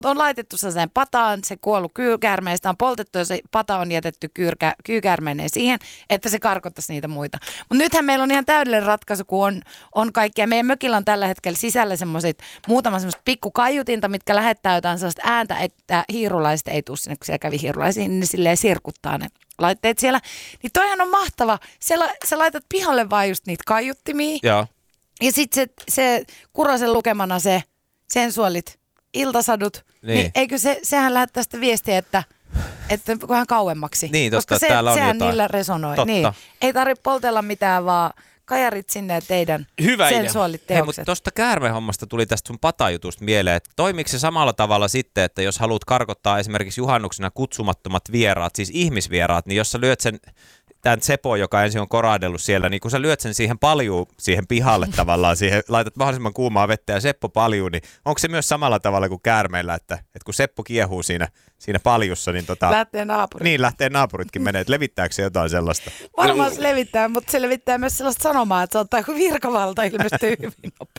on laitettu sellaiseen pataan, se kuollut kyykäärmeestä on poltettu ja se pata on jätetty kyykäärmeineen siihen, että se karkottaisi niitä muita. Mutta nythän meillä on ihan täydellinen ratkaisu, kun on kaikkea. Meidän mökillä on tällä hetkellä sisällä muutama semmoista pikkukaiutinta, mitkä lähettää jotain sellaista ääntä, että hiirulaiset ei tule sinne, kun siellä kävi hiirulaisia, niin ne silleen sirkuttaa ne laitteet siellä. Niin toihan on mahtava. Sä laitat pihalle vaan just niitä kaiuttimia. Joo. Ja sitten se Kurosen lukemana se sensuaalit iltasadut, niin eikö sehän lähettää sitä viestiä, että vähän kauemmaksi. Niin, totta, koska täällä on sehän jotain. niillä resonoi. Totta. Niin. Ei tarvitse poltella mitään, vaan kajarit sinne ja teidän sensuaalit Hei, mutta teokset. tuosta käärmehommasta tuli tästä sun patajutusta mieleen, että toimiiko se samalla tavalla sitten, että jos haluat karkottaa esimerkiksi juhannuksena kutsumattomat vieraat, siis ihmisvieraat, niin jos sä lyöt sen tämän Sepo, joka ensin on korahdellut siellä, niin kun sä lyöt sen siihen pihalle tavallaan, laitat mahdollisimman kuumaa vettä ja Seppo paljuu, niin onko se myös samalla tavalla kuin käärmeillä, että kun Seppo kiehuu siinä paljussa, niin lähtee naapurit. Niin, lähtee naapuritkin menee, että levittääkö se jotain sellaista? Varmaan se levittää, mutta se levittää myös sellaista sanomaa, että se ottaa, kun virkavalta ilmestyy hyvin nopeasti.